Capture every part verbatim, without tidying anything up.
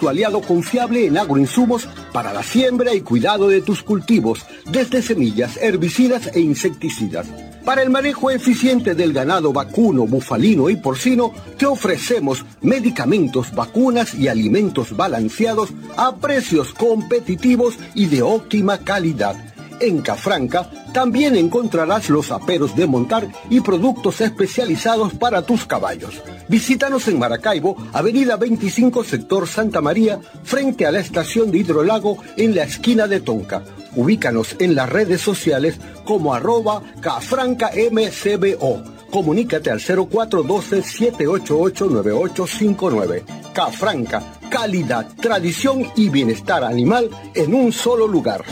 tu aliado confiable en agroinsumos para la siembra y cuidado de tus cultivos, desde semillas, herbicidas e insecticidas. Para el manejo eficiente del ganado vacuno, bufalino y porcino, te ofrecemos medicamentos, vacunas y alimentos balanceados a precios competitivos y de óptima calidad. En Cafranca también encontrarás los aperos de montar y productos especializados para tus caballos. Visítanos en Maracaibo, avenida veinticinco, sector Santa María, frente a la estación de Hidrolago, en la esquina de Tonca. Ubícanos en las redes sociales como arroba cafrancamcbo. Comunícate al cero cuatro uno dos, siete ocho ocho, nueve ocho cinco nueve. Cafranca, calidad, tradición y bienestar animal en un solo lugar.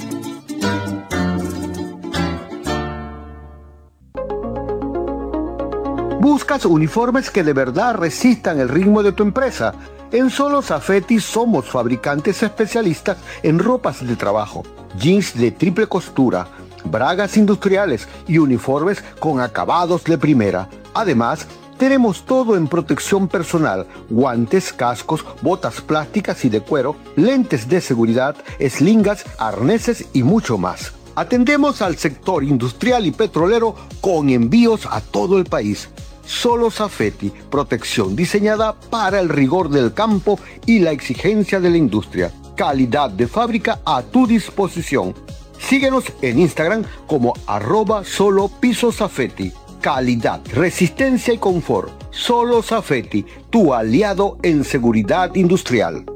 ¿Buscas uniformes que de verdad resistan el ritmo de tu empresa? En Solo Safety somos fabricantes especialistas en ropas de trabajo, jeans de triple costura, bragas industriales y uniformes con acabados de primera. Además, tenemos todo en protección personal: guantes, cascos, botas plásticas y de cuero, lentes de seguridad, slingas, arneses y mucho más. Atendemos al sector industrial y petrolero con envíos a todo el país. Solo Safety, protección diseñada para el rigor del campo y la exigencia de la industria. Calidad de fábrica a tu disposición. Síguenos en Instagram como arroba solo piso Safety. Calidad, resistencia y confort. Solo Safety, tu aliado en seguridad industrial.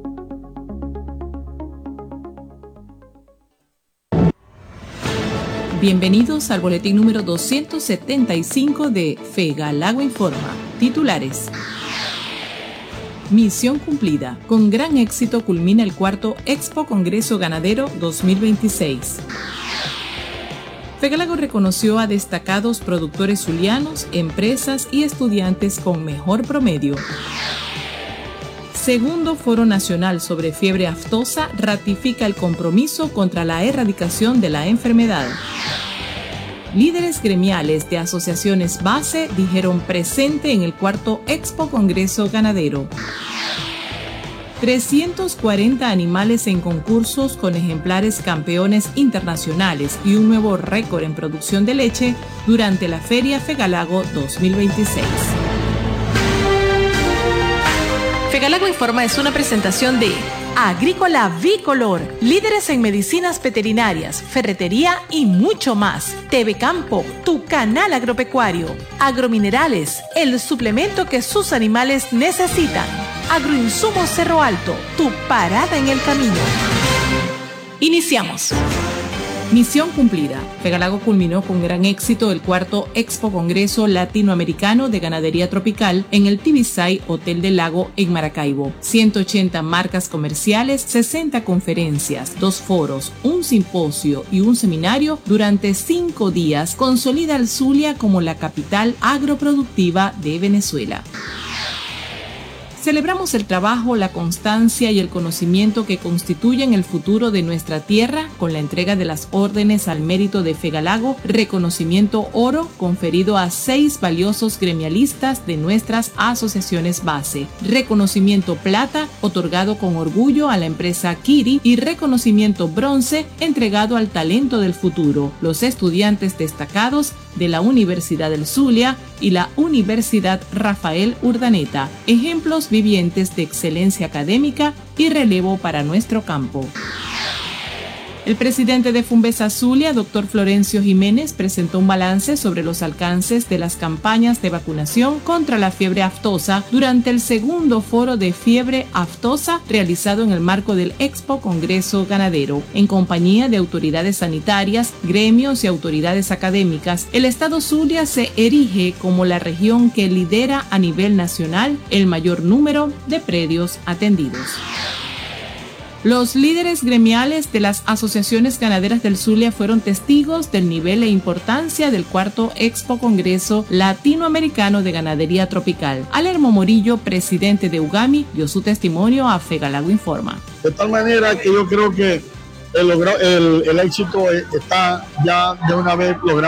Bienvenidos al boletín número doscientos setenta y cinco de Fegalago Informa. Titulares. Misión cumplida. Con gran éxito culmina el cuarto Expo Congreso Ganadero dos mil veintiséis. Fegalago reconoció a destacados productores zulianos, empresas y estudiantes con mejor promedio. Segundo Foro Nacional sobre Fiebre Aftosa ratifica el compromiso contra la erradicación de la enfermedad. Líderes gremiales de asociaciones base dijeron presente en el cuarto Expo Congreso Ganadero. trescientos cuarenta animales en concursos con ejemplares campeones internacionales y un nuevo récord en producción de leche durante la Feria Fegalago dos mil veintiséis. Fegalago Informa es una presentación de Agrícola Bicolor, líderes en medicinas veterinarias, ferretería y mucho más. T V Campo, tu canal agropecuario. Agrominerales, el suplemento que sus animales necesitan. Agroinsumos Cerro Alto, tu parada en el camino. Iniciamos. Misión cumplida. Fegalago culminó con gran éxito el cuarto Expo Congreso Latinoamericano de Ganadería Tropical en el Tibisay Hotel del Lago en Maracaibo. ciento ochenta marcas comerciales, sesenta conferencias, dos foros, un simposio y un seminario durante cinco días consolida al Zulia como la capital agroproductiva de Venezuela. Celebramos el trabajo, la constancia y el conocimiento que constituyen el futuro de nuestra tierra con la entrega de las órdenes al mérito de Fegalago, reconocimiento oro conferido a seis valiosos gremialistas de nuestras asociaciones base, reconocimiento plata otorgado con orgullo a la empresa Kiri y reconocimiento bronce entregado al talento del futuro, los estudiantes destacados de la Universidad del Zulia y la Universidad Rafael Urdaneta, ejemplos vivientes de excelencia académica y relevo para nuestro campo. El presidente de Fumbesa Zulia, doctor Florencio Jiménez, presentó un balance sobre los alcances de las campañas de vacunación contra la fiebre aftosa durante el segundo foro de fiebre aftosa realizado en el marco del Expo Congreso Ganadero. En compañía de autoridades sanitarias, gremios y autoridades académicas, el estado Zulia se erige como la región que lidera a nivel nacional el mayor número de predios atendidos. Los líderes gremiales de las asociaciones ganaderas del Zulia fueron testigos del nivel e importancia del cuarto Expo Congreso Latinoamericano de Ganadería Tropical. Alermo Morillo, presidente de UGAMI, dio su testimonio a Fegalago Informa. De tal manera que yo creo que el, el, el éxito está ya de una vez logrado.